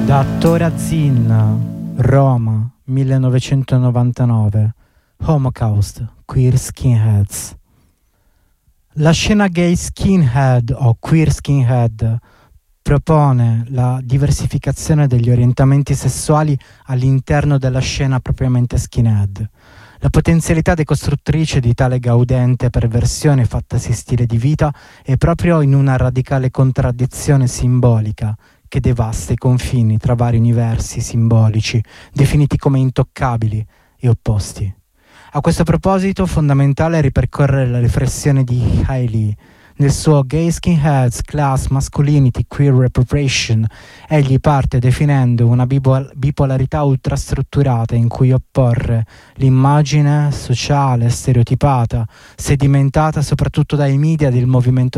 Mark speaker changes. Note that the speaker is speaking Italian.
Speaker 1: Da attore a Zin, Roma, 1999, Holocaust, Queer Skinheads. La scena gay skinhead o queer skinhead propone la diversificazione degli orientamenti sessuali all'interno della scena propriamente skinhead. La potenzialità decostruttrice di tale gaudente perversione fattasi stile di vita è proprio in una radicale contraddizione simbolica che devasta i confini tra vari universi simbolici, definiti come intoccabili e opposti. A questo proposito, fondamentale è ripercorrere la riflessione di Hailey. Nel suo Gay Skinheads, Class, Masculinity, Queer Reappropriation, egli parte definendo una bipolarità ultrastrutturata in cui opporre l'immagine sociale stereotipata, sedimentata soprattutto dai media del movimento